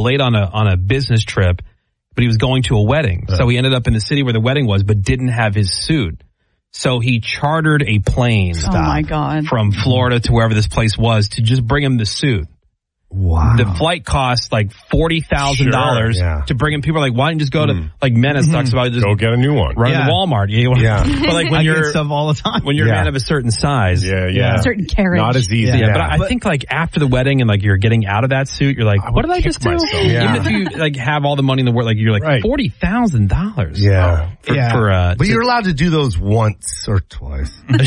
late on a business trip, but he was going to a wedding. So he ended up in the city where the wedding was, but didn't have his suit. So he chartered a plane from Florida to wherever this place was to just bring him the suit. Wow. The flight cost like $40,000 to bring in. People are like, why don't you just go to, like Menace talks about, just go get a new one. Run to Walmart. But like when you're stuff all the time. When you're a man of a certain size. Certain carriage. Not as easy. But I think like after the wedding and like you're getting out of that suit, you're like, what did I just do? Even if you like have all the money in the world, like you're like $40,000. Yeah. But you're allowed to do those once or twice. But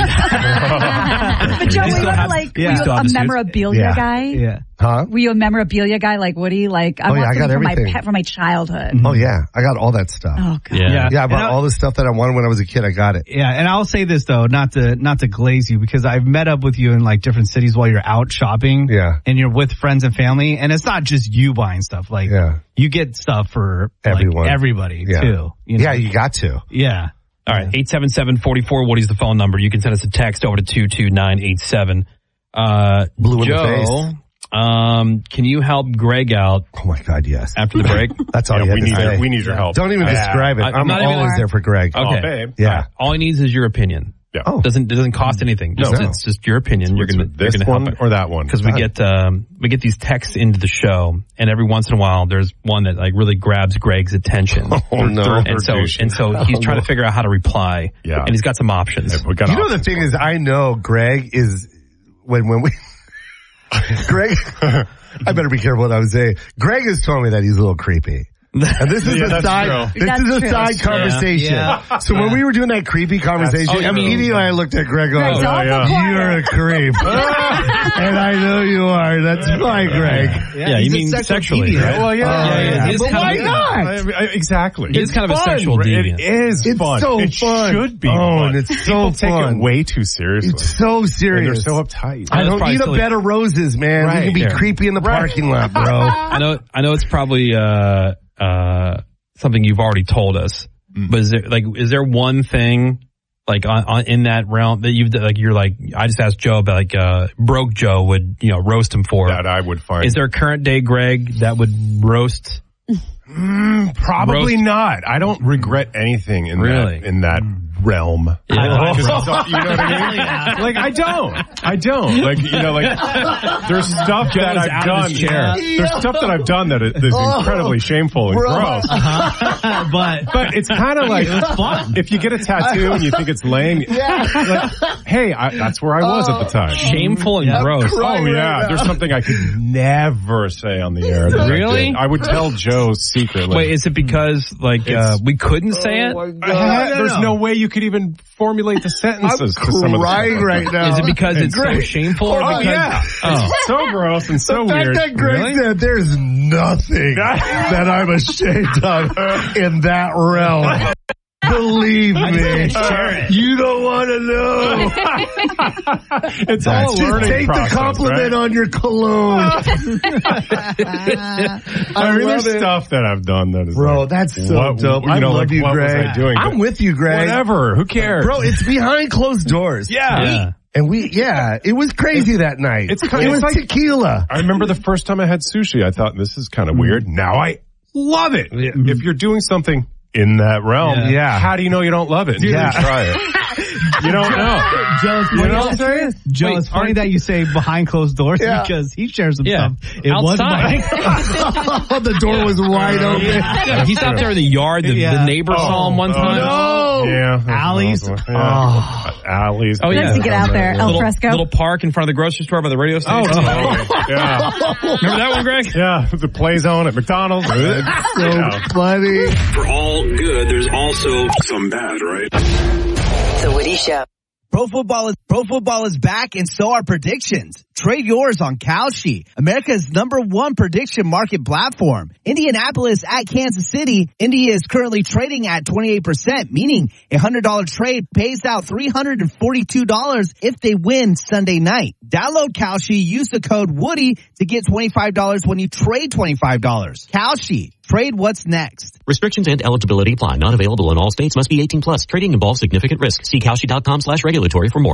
Joe, were you a memorabilia guy? Yeah. Huh? Were you a memorabilia guy like Woody? Like, I want I got something for my everything. pet from my childhood. Oh, yeah. I got all that stuff. Oh, God. Yeah, I bought all the stuff that I wanted when I was a kid. I got it. Yeah, and I'll say this, though, not to glaze you, because I've met up with you in, like, different cities while you're out shopping. Yeah. And you're with friends and family, and it's not just you buying stuff. Like, you get stuff for everyone. Like, everybody, too. You know? Yeah, you got to. Yeah. All right, 877-44, Woody's the phone number. You can send us a text over to 22987. Blue in Joe, the face. Can you help Greg out? Oh my God, yes. After the break? That's all you had to say. We need your help. Don't even describe it. I'm always there for Greg. Okay. Oh, babe. Yeah. All he needs is your opinion. Yeah. Oh. It doesn't cost anything. It's just your opinion. You're gonna one help it. or that one. Because we get these texts into the show, and every once in a while there's one that like really grabs Greg's attention. Oh no. And so he's trying to figure out how to reply. Yeah. And he's got some options. You know the thing is, I know Greg is when we Greg, I better be careful what I would say. Greg has told me that he's a little creepy. And this is a side. This is a side conversation. Yeah. So when we were doing that creepy conversation, immediately I looked at Greg. Going, "You're a creep," and I know you are. That's why, Greg. Yeah, you mean sexually? Right? Well, But why not? Exactly. It's kind of a sexual deviant. It is fun. It's so it fun. Should be fun. And it's so People fun. take it way too seriously. It's so serious. And they're so uptight. I don't need a bed of roses, man. Right. We can be creepy in the parking lot, bro. I know it's probably something you've already told us, but is there one thing like on in that realm that you've like you're like I just asked Joe about like broke Joe would roast him for that I would find. Is there a current day Greg that would roast? Probably not. I don't regret anything in that realm. Yeah. You know what I mean? Like I don't. Like there's stuff that I've done. There's stuff that I've done that is incredibly shameful and gross. But it's kind of like it's fun. If you get a tattoo and you think it's lame, like, hey, that's where I was at the time. Shameful and gross. Oh yeah, there's something I could never say on the air. Really? I would tell Joe secretly. Wait, is it because we couldn't say it? There's no way you could even formulate the sentences. I'm crying right now. Is it because it's so shameful? Or because, it's so gross and so weird. That Greg said there's nothing that I'm ashamed of in that realm. Believe me, you don't want to know. It's all a learning take process, the compliment on your cologne. There's stuff that I've done that is bro, that's so dope. I love you, Greg. Was I doing? I'm with you, Greg. Whatever. Who cares? Bro, it's behind closed doors. Yeah. And it was crazy that night. It was like tequila. I remember the first time I had sushi, I thought this is kind of weird. Now I love it. Yeah. If you're doing something in that realm, how do you know you don't love it? Try it. You don't know. Joe, it's funny that you say behind closed doors because he shares some stuff. It outside. The door was wide open. Yeah, he's out there in the yard. The neighbor saw him one time. No. Yeah. Alleys. Alleys. Oh, yeah. Nice to get out there. El Fresco. Little park in front of the grocery store by the radio station. Yeah. Remember that one, Greg? Yeah. The play zone at McDonald's. So funny. For all good, there's also some bad, right? The Woody Show. Pro football is back, and so are predictions. Trade yours on Kalshi, America's #1 prediction market platform. Indianapolis at Kansas City. Indy is currently trading at 28%, meaning a $100 trade pays out $342 if they win Sunday night. Download Kalshi, use the code Woody to get $25 when you trade $25. Kalshi. Trade what's next. Restrictions and eligibility apply. Not available in all states. Must be 18 plus. Trading involves significant risk. See Kalshi.com/regulatory for more.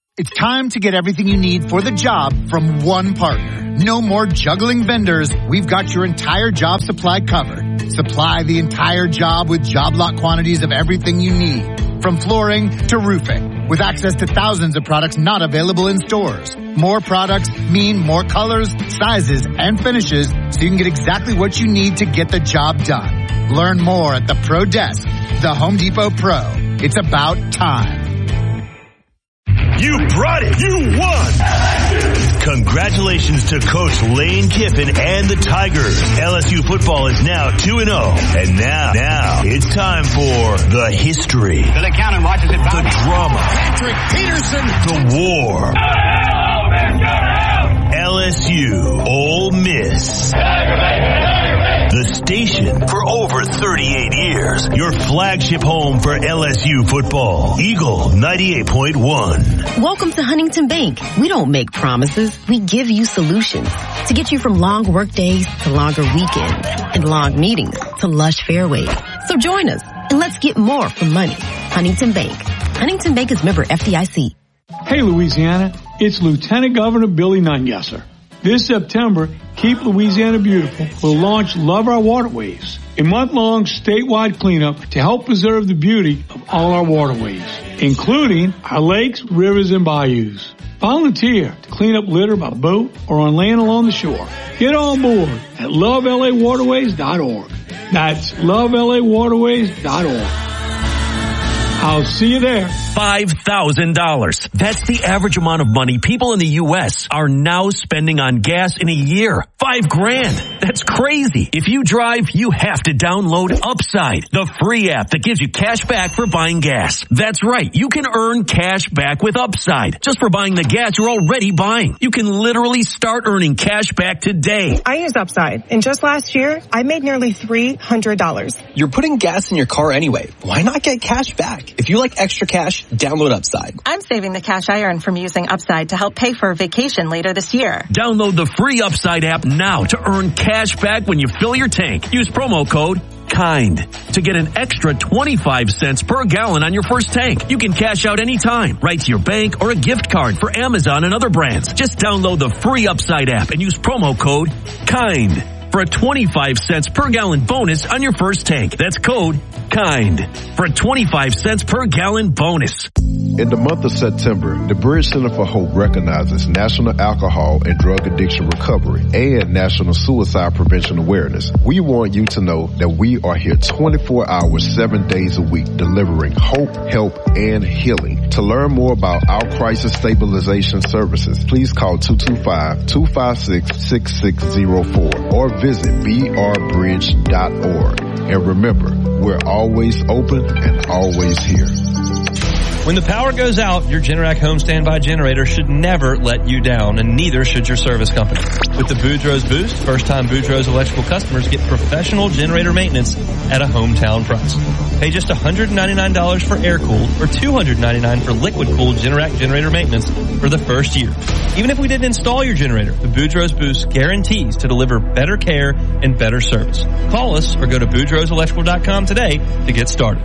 It's time to get everything you need for the job from one partner. No more juggling vendors. We've got your entire job supply covered. Supply the entire job with job lot quantities of everything you need, from flooring to roofing, with access to thousands of products not available in stores. More products mean more colors, sizes, and finishes, so you can get exactly what you need to get the job done. Learn more at the Pro Desk, the Home Depot Pro. It's about time. You brought it. You won. Congratulations to Coach Lane Kiffin and the Tigers. LSU football is now 2-0. And now it's time for the history. Billy Cannon watches it. The drama. Patrick Peterson. The war. LSU Ole Miss. The station for over 38 years. Your flagship home for LSU football. Eagle 98.1. Welcome to Huntington Bank. We don't make promises. We give you solutions to get you from long work days to longer weekends and long meetings to lush fairways. So join us and let's get more for money. Huntington Bank. Huntington Bank is member FDIC. Hey, Louisiana. It's Lieutenant Governor Billy Nungesser. This September, Keep Louisiana Beautiful will launch Love Our Waterways, a month-long statewide cleanup to help preserve the beauty of all our waterways, including our lakes, rivers, and bayous. Volunteer to clean up litter by boat or on land along the shore. Get on board at lovelawaterways.org. That's lovelawaterways.org. I'll see you there. $5,000. That's the average amount of money people in the U.S. are now spending on gas in a year. $5,000. That's crazy. If you drive, you have to download Upside, the free app that gives you cash back for buying gas. That's right. You can earn cash back with Upside just for buying the gas you're already buying. You can literally start earning cash back today. I use Upside, and just last year, I made nearly $300. You're putting gas in your car anyway. Why not get cash back? If you like extra cash, download Upside. I'm saving the cash I earn from using Upside to help pay for a vacation later this year. Download the free Upside app now to earn cash back when you fill your tank. Use promo code KIND to get an extra 25 cents per gallon on your first tank. You can cash out anytime, right to your bank or a gift card for Amazon and other brands. Just download the free Upside app and use promo code KIND for a 25 cents per gallon bonus on your first tank. That's code KIND for a 25 cents per gallon bonus. In the month of September, the Bridge Center for Hope recognizes National Alcohol and Drug Addiction Recovery and National Suicide Prevention Awareness. We want you to know that we are here 24 hours, 7 days a week, delivering hope, help, and healing. To learn more about our crisis stabilization services, please call 225-256-6604 or visit brbridge.org. And remember, we're always open and always here. When the power goes out, your Generac home standby generator should never let you down, and neither should your service company. With the Boudreaux's Boost, first-time Boudreaux's electrical customers get professional generator maintenance at a hometown price. Pay just $199 for air-cooled or $299 for liquid-cooled Generac generator maintenance for the first year. Even if we didn't install your generator, the Boudreaux's Boost guarantees to deliver better care and better service. Call us or go to Boudreaux'Electrical.com today to get started.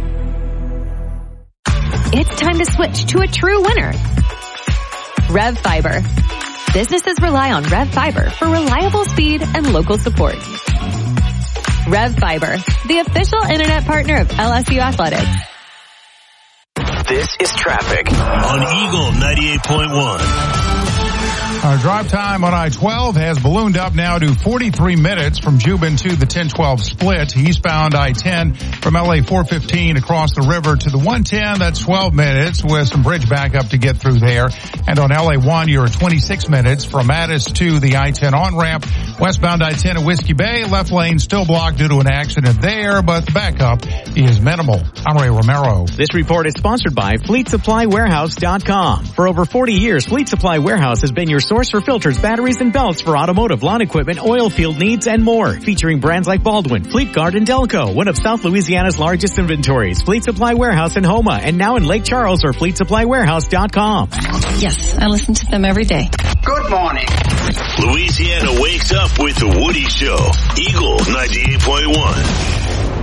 It's time to switch to a true winner. Rev Fiber. Businesses rely on Rev Fiber for reliable speed and local support. Rev Fiber, the official internet partner of LSU Athletics. This is traffic on Eagle 98.1. Our drive time on I-12 has ballooned up now to 43 minutes from Jubin to the 10-12 split. Eastbound I-10 from LA 415 across the river to the 110. That's 12 minutes with some bridge backup to get through there. And on LA 1, you're at 26 minutes from Addis to the I-10 on-ramp. Westbound I-10 at Whiskey Bay. Left lane still blocked due to an accident there, but the backup is minimal. I'm Ray Romero. This report is sponsored by FleetSupplyWarehouse.com. For over 40 years, Fleet Supply Warehouse has been your source for filters, batteries, and belts for automotive, lawn equipment, oil field needs, and more. Featuring brands like Baldwin, Fleetguard, and Delco. One of South Louisiana's largest inventories. Fleet Supply Warehouse in Houma, and now in Lake Charles or FleetSupplyWarehouse.com. Yes, I listen to them every day. Good morning. Louisiana wakes up with the Woody Show. Eagle 98.1.